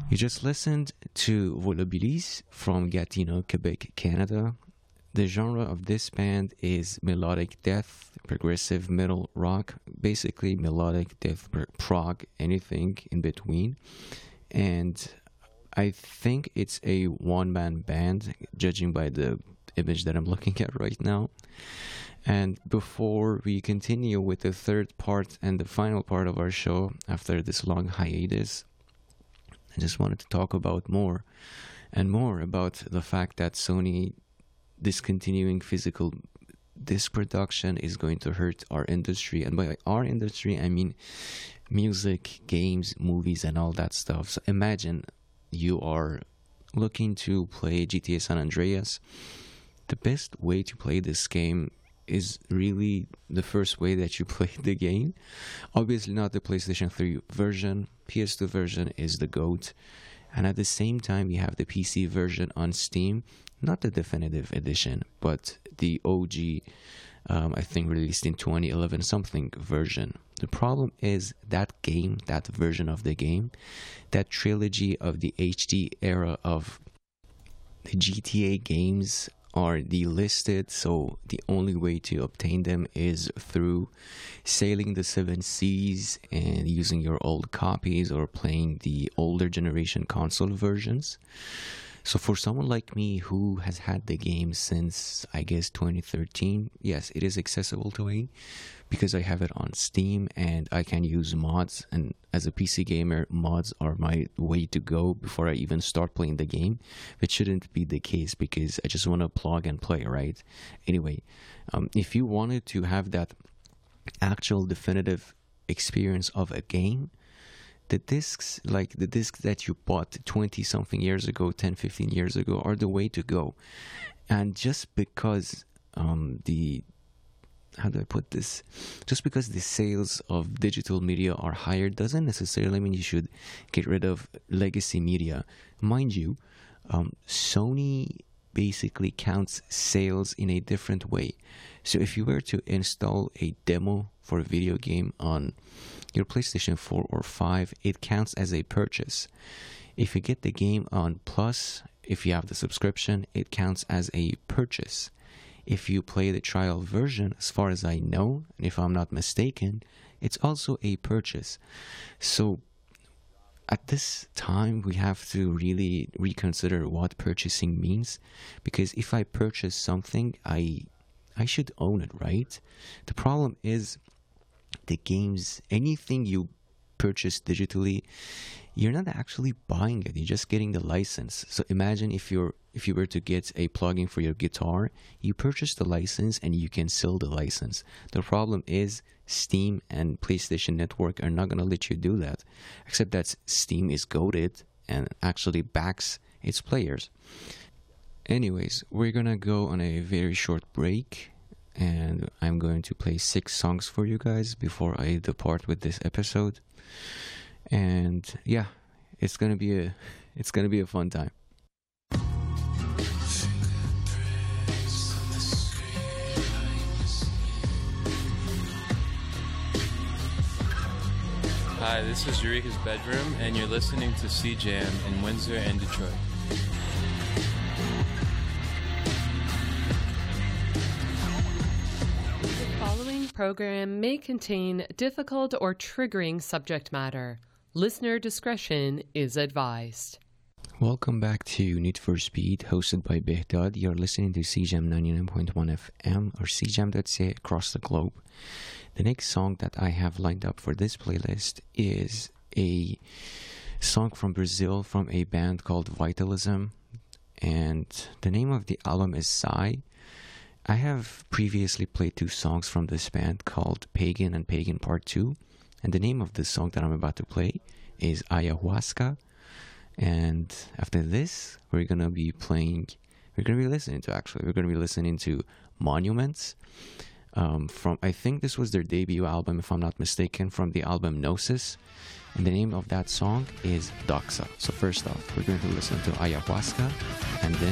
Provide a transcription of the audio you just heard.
You just listened to Volubilis from Gatineau, Quebec, Canada. The genre of this band is melodic death, progressive metal rock, basically melodic death, prog, anything in between. And I think it's a one-man band, judging by the image that I'm looking at right now. And before we continue with the third part and the final part of our show after this long hiatus, I just wanted to talk about more and more about the fact that Sony discontinuing physical disc production is going to hurt our industry. And by our industry, I mean music, games, movies, and all that stuff. So imagine you are looking to play GTA San Andreas. The best way to play this game is really the first way that you play the game. Obviously not the PlayStation 3 version. PS2 version is the GOAT. And at the same time, you have the PC version on Steam. Not the definitive edition, but the OG, I think released in 2011 something version. The problem is that game, that version of the game, that trilogy of the HD era of the GTA games are delisted, so the only way to obtain them is through sailing the seven seas and using your old copies or playing the older generation console versions. So for someone like me who has had the game since, I guess, 2013, yes, it is accessible to me because I have it on Steam and I can use mods. And as a PC gamer, mods are my way to go before I even start playing the game. It shouldn't be the case because I just want to plug and play, right? Anyway, if you wanted to have that actual definitive experience of a game, the discs, like the discs that you bought 20 something years ago, 10, 15 years ago, are the way to go. And just because how do I put this? Just because the sales of digital media are higher doesn't necessarily mean you should get rid of legacy media. Mind you, Sony basically counts sales in a different way. So if you were to install a demo for a video game on your PlayStation 4 or 5, it counts as a purchase. If you get the game on Plus, if you have the subscription, it counts as a purchase. If you play the trial version, as far as I know, and if I'm not mistaken, it's also a purchase. So at this time, we have to really reconsider what purchasing means, because if I purchase something, I should own it, right? The problem is the games, anything you purchase digitally, you're not actually buying it, you're just getting the license. So imagine if you were to get a plugin for your guitar, you purchase the license and you can sell the license. The problem is Steam and PlayStation Network are not going to let you do that, except that Steam is goated and actually backs its players. Anyways, we're gonna go on a very short break and I'm going to play 6 songs for you guys before I depart with this episode. And yeah, it's gonna be a fun time. Hi, this is Eureka's Bedroom, and you're listening to CJAM in Windsor and Detroit. The following program may contain difficult or triggering subject matter. Listener discretion is advised. Welcome back to Need for Speed, hosted by Behdad. You're listening to CJAM 99.1 FM or CJAM.ca across the globe. The next song that I have lined up for this playlist is a song from Brazil from a band called Vitalism, and the name of the album is Psy. I have previously played 2 songs from this band called Pagan and Pagan Part 2, and the name of the song that I'm about to play is Ayahuasca. And after this, we're going to be listening to Monuments. From, I think this was their debut album, if I'm not mistaken, from the album Gnosis. And the name of that song is Doxa. So first off, we're going to listen to Ayahuasca, and then